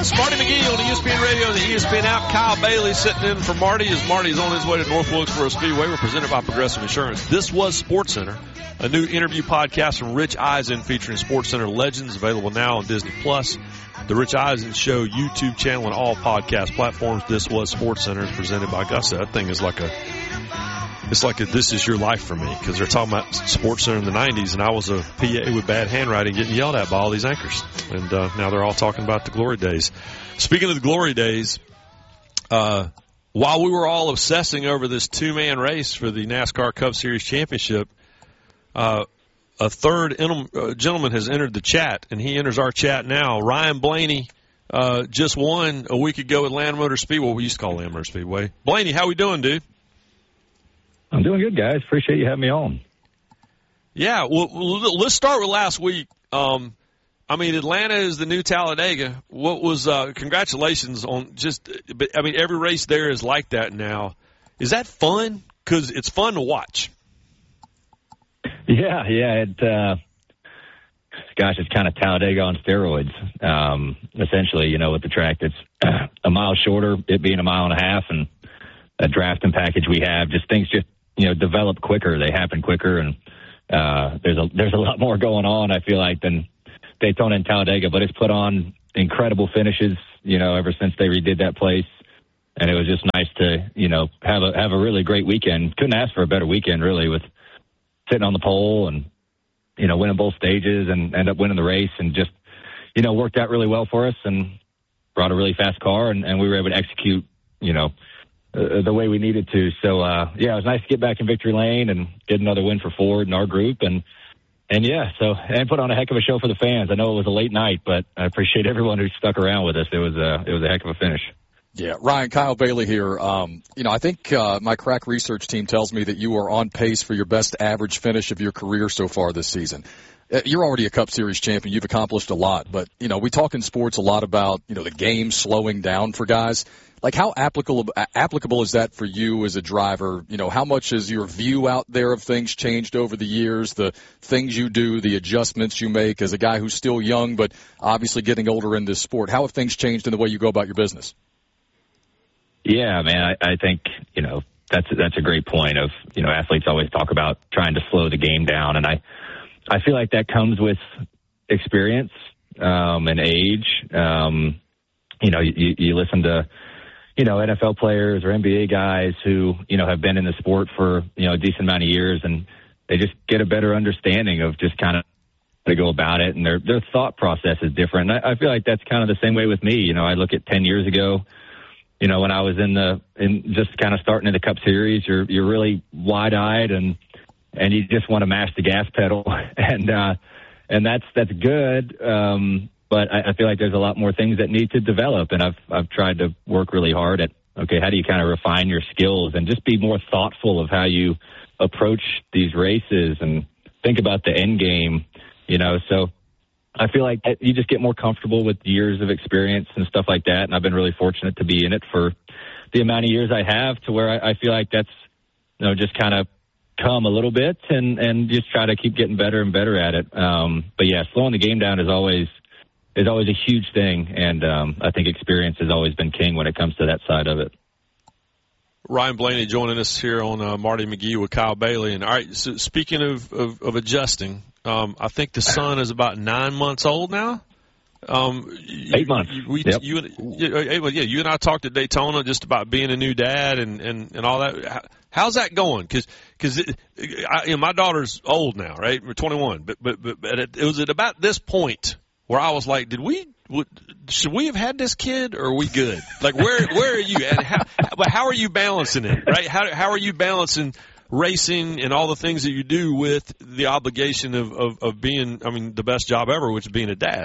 Dallas. Marty McGee on ESPN Radio and the ESPN app. Kyle Bailey sitting in for Marty as Marty's on his way to North Wilkesboro Speedway. We're presented by Progressive Insurance. This was SportsCenter, a new interview podcast from Rich Eisen featuring SportsCenter legends, available now on Disney+. The Rich Eisen Show YouTube channel and all podcast platforms. This was SportsCenter, is presented by Augusta. That thing is like a This Is Your Life for me, because they're talking about SportsCenter in the 90s, and I was a PA with bad handwriting getting yelled at by all these anchors. And now they're all talking about the glory days. Speaking of the glory days, while we were all obsessing over this two-man race for the NASCAR Cup Series Championship, a third gentleman has entered the chat, and he enters our chat now. Ryan Blaney just won a week ago at Land Motor Speedway. Well, we used to call Land Motor Speedway. Blaney, how we doing, dude? I'm doing good, guys. Appreciate you having me on. Yeah, well, let's start with last week. Atlanta is the new Talladega. What was congratulations on every race there is like that now. Is that fun? Because it's fun to watch. Yeah. It's kind of Talladega on steroids. Essentially, with the track that's a mile shorter, it being a mile and a half, and a drafting package we have, things develop quicker. They happen quicker, and there's a lot more going on, I feel like, than Daytona and Talladega, but it's put on incredible finishes, ever since they redid that place. And it was just nice to, have a really great weekend. Couldn't ask for a better weekend, really, with sitting on the pole and, winning both stages and end up winning the race, and just, worked out really well for us and brought a really fast car, and we were able to execute, the way we needed to. So, it was nice to get back in victory lane and get another win for Ford and our group. And put on a heck of a show for the fans. I know it was a late night, but I appreciate everyone who stuck around with us. It was a heck of a finish. Yeah, Ryan, Kyle Bailey here. I think my crack research team tells me that you are on pace for your best average finish of your career so far this season. You're already a Cup Series champion. You've accomplished a lot. But, we talk in sports a lot about, the game slowing down for guys. Like, how applicable is that for you as a driver? How much has your view out there of things changed over the years, the things you do, the adjustments you make as a guy who's still young but obviously getting older in this sport? How have things changed in the way you go about your business? Yeah, man, I think, that's a great point of, athletes always talk about trying to slow the game down. And I feel like that comes with experience and age. You listen to, NFL players or NBA guys who, have been in the sport for, a decent amount of years, and they just get a better understanding of just kind of how to go about it, and their thought process is different. And I feel like that's kind of the same way with me. I look at 10 years ago, when I was in just kind of starting in the Cup Series, you're really wide-eyed and you just want to mash the gas pedal, and that's good. But I feel like there's a lot more things that need to develop, and I've tried to work really hard at, how do you kind of refine your skills and just be more thoughtful of how you approach these races and think about the end game, So I feel like you just get more comfortable with years of experience and stuff like that, and I've been really fortunate to be in it for the amount of years I have, to where I feel like that's, just kind of come a little bit and just try to keep getting better and better at it. But yeah, slowing the game down is always a huge thing, and I think experience has always been king when it comes to that side of it. Ryan Blaney joining us here on Marty McGee with Kyle Bailey. And all right, so speaking of adjusting, I think the son is about 9 months old now. 8 months. Yep. You and I talked at Daytona just about being a new dad and all that. How's that going? Because my daughter's old now, right? We're 21, but it was at about this point where I was like, should we have had this kid, or are we good? Like, where are you at? How are you balancing it, right? How are you balancing racing and all the things that you do with the obligation of being, the best job ever, which is being a dad?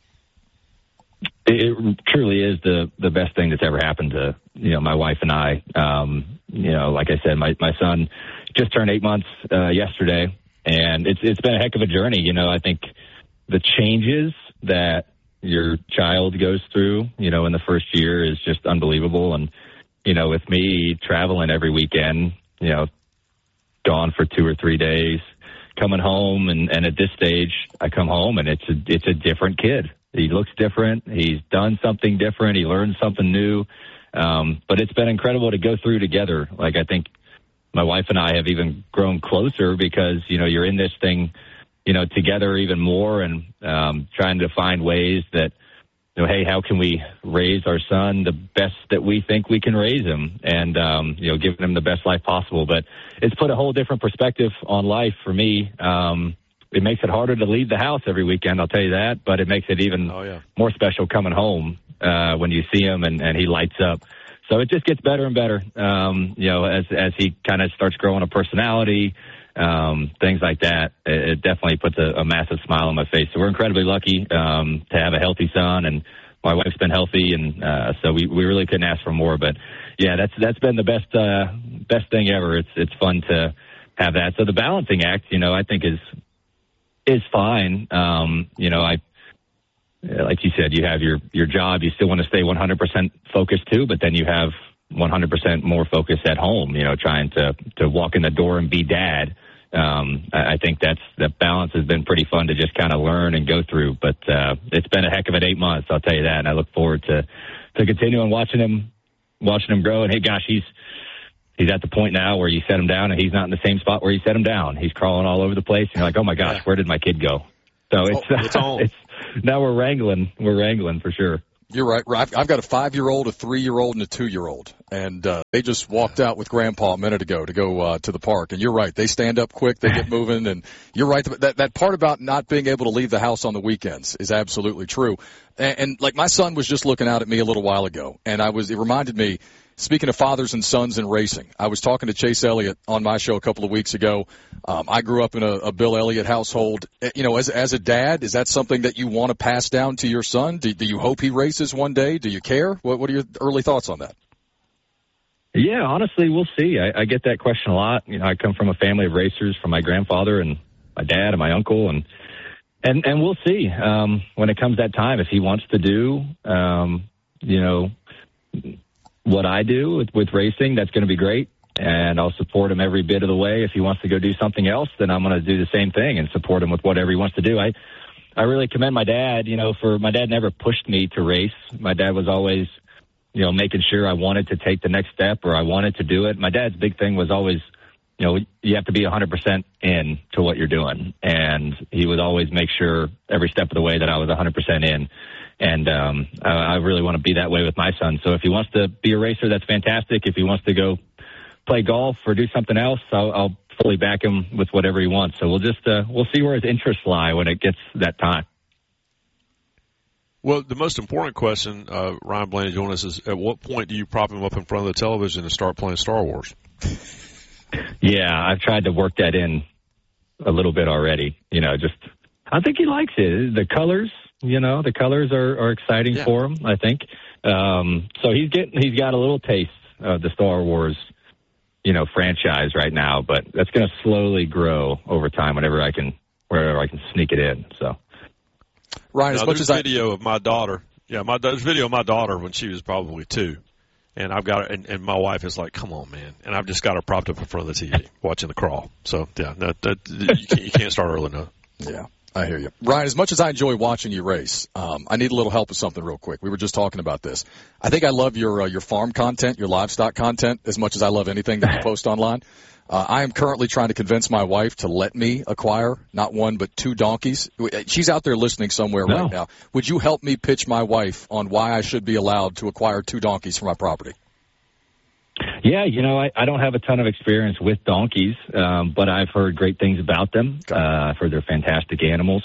It truly is the best thing that's ever happened to, my wife and I. Like I said, my son just turned 8 months yesterday, and it's been a heck of a journey. I think the changes that your child goes through, in the first year is just unbelievable. And, with me traveling every weekend, gone for 2 or 3 days, coming home, and at this stage I come home and it's a different kid. He looks different. He's done something different. He learned something new. But it's been incredible to go through together. Like, I think my wife and I have even grown closer because, you're in this thing, together even more, and trying to find ways that, hey, how can we raise our son the best that we think we can raise him, and, giving him the best life possible. But it's put a whole different perspective on life for me. It makes it harder to leave the house every weekend, I'll tell you that, but it makes it even more special coming home when you see him and he lights up. So it just gets better and better, as he kind of starts growing a personality, things like that. It definitely puts a massive smile on my face. So we're incredibly lucky to have a healthy son, and my wife's been healthy, and so we really couldn't ask for more. But yeah, that's been the best thing ever. It's fun to have that. So the balancing act, I think is fine. Like you said, you have your job. You still want to stay 100% focused too, but then you have 100% more focus at home, trying to walk in the door and be dad. I think that balance has been pretty fun to just kind of learn and go through, but it's been a heck of an 8 months, I'll tell you that. And I look forward to continuing watching him grow. And hey, gosh, he's at the point now where you set him down and he's not in the same spot where you set him down. He's crawling all over the place. And you're like, oh my gosh, where did my kid go? So it's now we're wrangling for sure. You're right. I've got a 5-year-old, a 3-year-old, and a 2-year-old, and they just walked out with Grandpa a minute ago to go to the park. And you're right; they stand up quick, they get moving, and you're right. That part about not being able to leave the house on the weekends is absolutely true. And like my son was just looking out at me a little while ago, and it reminded me. Speaking of fathers and sons in racing, I was talking to Chase Elliott on my show a couple of weeks ago. I grew up in a Bill Elliott household. As a dad, is that something that you want to pass down to your son? Do you hope he races one day? Do you care? What are your early thoughts on that? Yeah, honestly, we'll see. I get that question a lot. I come from a family of racers, from my grandfather and my dad and my uncle, and we'll see when it comes that time if he wants to do, what I do with racing. That's going to be great, and I'll support him every bit of the way. If he wants to go do something else, then I'm going to do the same thing and support him with whatever he wants to do. I really commend my dad, my dad never pushed me to race. My dad was always, making sure I wanted to take the next step or I wanted to do it. My dad's big thing was always, you have to be 100% in to what you're doing. And he would always make sure every step of the way that I was 100% in. And I really want to be that way with my son. So if he wants to be a racer, that's fantastic. If he wants to go play golf or do something else, I'll fully back him with whatever he wants. So we'll see where his interests lie when it gets that time. Well, the most important question, Ryan Blaney joining us, is at what point do you prop him up in front of the television and start playing Star Wars? Yeah, I've tried to work that in a little bit already. I think he likes it. The colors. The colors are exciting for him, I think. So he's got a little taste of the Star Wars, franchise right now, but that's going to slowly grow over time wherever I can sneak it in. So, Ryan, as much as video of my daughter, there's video of my daughter when she was probably 2, and I've got her, and my wife is like, "Come on, man!" And I've just got her propped up in front of the TV watching the crawl. So you can't start early enough. Yeah. I hear you. Ryan, as much as I enjoy watching you race, I need a little help with something real quick. We were just talking about this. I think I love your farm content, your livestock content, as much as I love anything that you post online. I am currently trying to convince my wife to let me acquire not 1 but 2 donkeys. She's out there listening somewhere right now. Would you help me pitch my wife on why I should be allowed to acquire 2 donkeys for my property? Yeah, I don't have a ton of experience with donkeys, but I've heard great things about them. I've heard they're fantastic animals.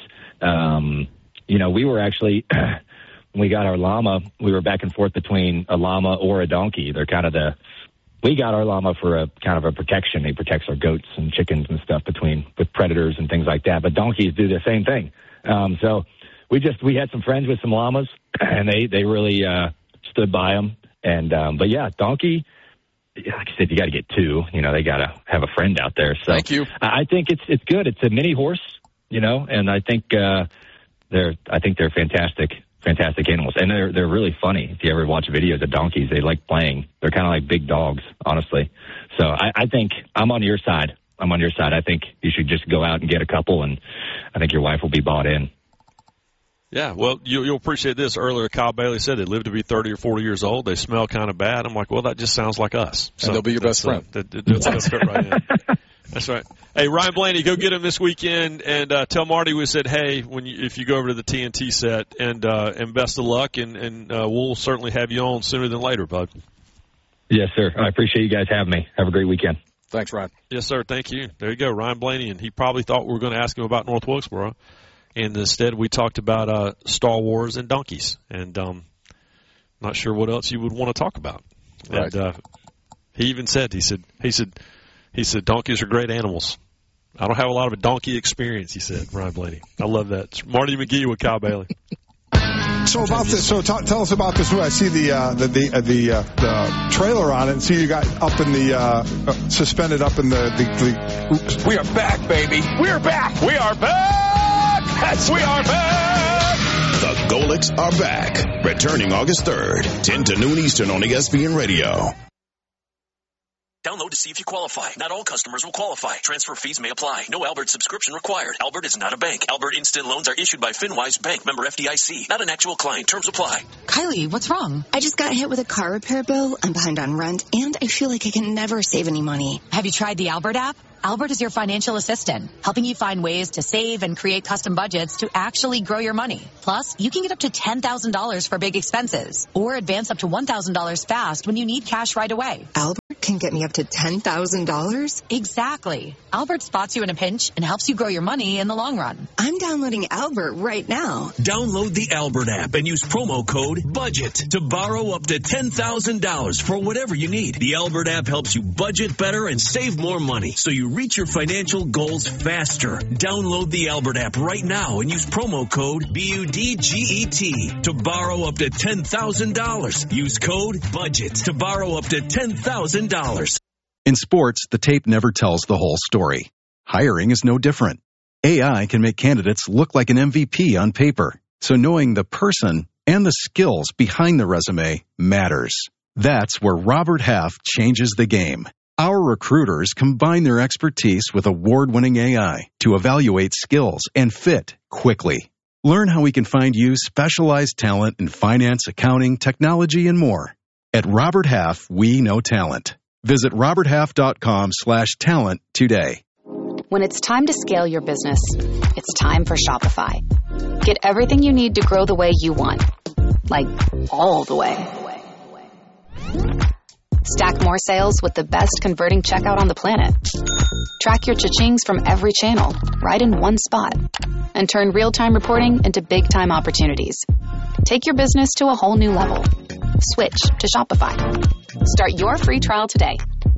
We were actually, when we got our llama, we were back and forth between a llama or a donkey. They're kind of we got our llama for a kind of a protection. He protects our goats and chickens and stuff with predators and things like that. But donkeys do the same thing. So we had some friends with some llamas, and they really stood by them. And but yeah, donkey. Like I said, you got to get 2. They got to have a friend out there. So thank you. I think it's good. It's a mini horse, and I think they're fantastic animals, and they're really funny. If you ever watch videos of donkeys, they like playing. They're kind of like big dogs, honestly. So I think I'm on your side. I think you should just go out and get a couple, and I think your wife will be bought in. Yeah, well, you'll appreciate this. Earlier, Kyle Bailey said they live to be 30 or 40 years old. They smell kind of bad. I'm like, well, that just sounds like us. So and they'll be your best friend. That's fit right in. That's right. Hey, Ryan Blaney, go get him this weekend, and tell Marty we said, hey, if you go over to the TNT set, and best of luck, and we'll certainly have you on sooner than later, bud. Yes, sir. I appreciate you guys having me. Have a great weekend. Thanks, Ryan. Yes, sir. Thank you. There you go, Ryan Blaney, and he probably thought we were going to ask him about North Wilkesboro, and instead we talked about Star Wars and donkeys, and not sure what else you would want to talk about. Right. And he even said, he said donkeys are great animals. I don't have a lot of a donkey experience, he said, Ryan Blaney. I love that. It's Marty McGee with Kyle Bailey. So about this, tell us about this. I see the trailer on it, and see you got up in the suspended up in the. We are back, baby. We are back. We are back. Yes, we are back. The Golics are back, returning August 3rd, 10 to noon Eastern on ESPN Radio. Download to see if you qualify. Not all customers will qualify. Transfer fees may apply. No Albert subscription required. Albert is not a bank. Albert Instant Loans are issued by FinWise Bank, member FDIC. Not an actual client. Terms apply. Kylie, what's wrong? I just got hit with a car repair bill. I'm behind on rent, and I feel like I can never save any money. Have you tried the Albert app? Albert is your financial assistant, helping you find ways to save and create custom budgets to actually grow your money. Plus, you can get up to $10,000 for big expenses, or advance up to $1,000 fast when you need cash right away. Albert can get me up to $10,000? Exactly. Albert spots you in a pinch and helps you grow your money in the long run. I'm downloading Albert right now. Download the Albert app and use promo code BUDGET to borrow up to $10,000 for whatever you need. The Albert app helps you budget better and save more money, so you reach your financial goals faster. Download the Albert app right now and use promo code BUDGET to borrow up to $10,000. Use code BUDGET to borrow up to $10,000. In sports, the tape never tells the whole story. Hiring is no different. AI can make candidates look like an MVP on paper, so knowing the person and the skills behind the resume matters. That's where Robert Half changes the game. Our recruiters combine their expertise with award-winning AI to evaluate skills and fit quickly. Learn how we can find you specialized talent in finance, accounting, technology, and more. At Robert Half, we know talent. Visit roberthalf.com/talent today. When it's time to scale your business, it's time for Shopify. Get everything you need to grow the way you want. Like, all the way. Stack more sales with the best converting checkout on the planet. Track your cha-chings from every channel, right in one spot. And turn real-time reporting into big-time opportunities. Take your business to a whole new level. Switch to Shopify. Start your free trial today.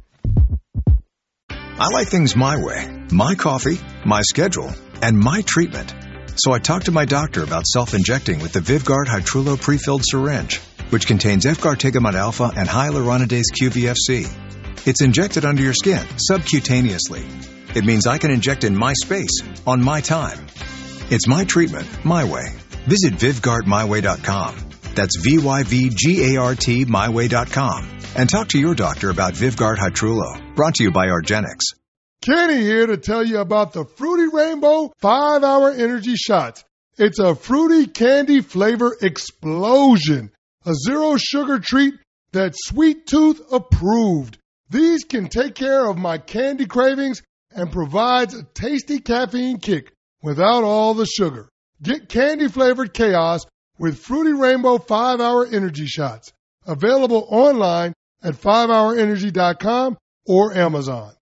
I like things my way. My coffee, my schedule, and my treatment. So I talked to my doctor about self-injecting with the Vyvgart Hytrulo prefilled syringe, which contains F-gartigimod alpha and hyaluronidase QVFC. It's injected under your skin, subcutaneously. It means I can inject in my space, on my time. It's my treatment, my way. Visit VyvgartMyWay.com. That's VYVGART MyWay.com. And talk to your doctor about Vyvgart Hytrulo. Brought to you by argenx. Kenny here to tell you about the Fruity Rainbow 5-Hour Energy Shots. It's a fruity candy flavor explosion. A zero-sugar treat that's Sweet Tooth approved. These can take care of my candy cravings and provides a tasty caffeine kick without all the sugar. Get candy-flavored chaos with Fruity Rainbow 5-Hour Energy Shots. Available online at 5hourenergy.com or Amazon.